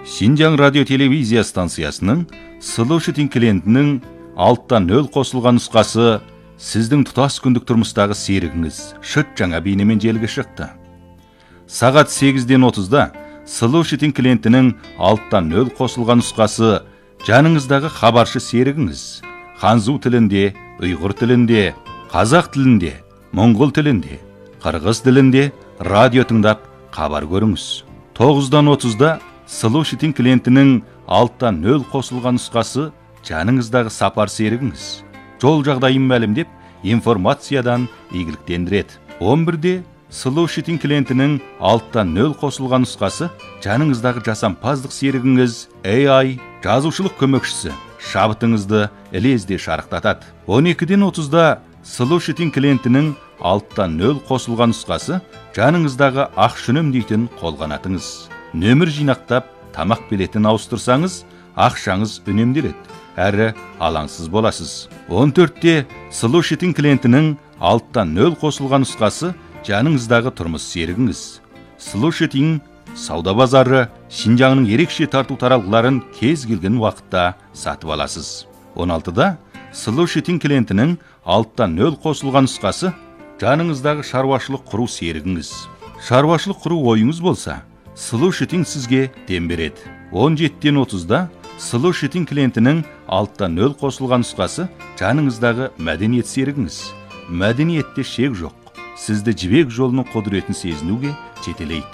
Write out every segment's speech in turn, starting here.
Шинжаң радио телевизия станциясының Solution клиентінің алттан нөл қосылған нұсқасы сіздің тұтас күндік тұрмыстағы серігіңіз шыт жаңа бейнемен желіге шықты. Сағат 8:30-да Solution клиентінің алттан нөл қосылған нұсқасы жаныңыздағы хабаршы серігіңіз ханзу тілінде, ұйғыр тілінде, қазақ тілінде, моңғол тілінде, қырғыз тілінде радио тыңдап хабар көріңіз. 9:30-да Solution клиентінің алттан нөл қосылған нұсқасы жаныңыздағы сапар серігіңіз жол жағдайын мәлімдеп информациядан игіліктендіреді. 11-де Solution клиентінің алттан нөл қосылған нұсқасы жаныңыздағы жасампаздық серігіңіз AI жазушылық көмекшісі шабытыңызды ілезде шарықтатады. 12:30-да Solution клиентінің алттан нөл қосылған нұсқасы жаныңыздағы ақшүнім дейтін қолғанатыңыз. Нөмір жинақтап, тамақ билетін ауыстырсаңыз, ақшаңыз үнемделеді, әрі алаңсыз боласыз. 14-те Solution клиентінің алттан нөл қосылған нұсқасы жаныңыздағы тұрмыс серігіңіз. Solution сауда базары Шинжаңның ерекше тарту таралғыларын кез келген уақытта сатып аласыз. 16-да Solution клиентінің алттан нөл қосылған нұсқасы жаныңыздағы шаруашылық құру серігіңіз. Шаруашылық құру ойыңыз болса, Solution сізге дем береді. 17:30-да Solution клиентінің алттан нөл қосылған нұсқасы жаныңыздағы мәдениет серігіңіз. Мәдениетте шек жоқ. Сізді жібек жолының құдіретін сезінуге жетелейді.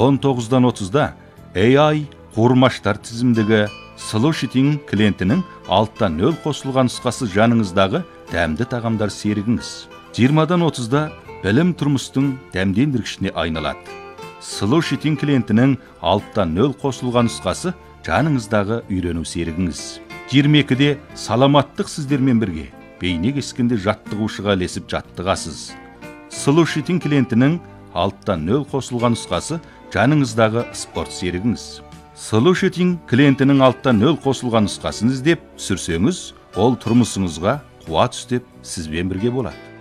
19:30-да AI қуырмаштар тізімдегі Solution клиентінің алттан нөл қосылған нұсқасы жаныңыздағы дәмді тағамдар серігіңіз. 20:30-да білім тұрмыстың дәмдендіргішіне айналады. Solution клиентінің алттан нөл қосылған нұсқасы жаныңыздағы үйрену серігіңіз. 22-де саламаттық сіздермен бірге бейне кескенде жаттығушыға ілесіп жаттығасыз. Solution клиентінің алттан нөл қосылған нұсқасы жаныңыздағы спорт серігіңіз. Solution клиентінің алттан нөл қосылған нұсқасын іздеп сүрсеңіз, ол тұрмысыңызға қуат үстеп сізбен бірге болады.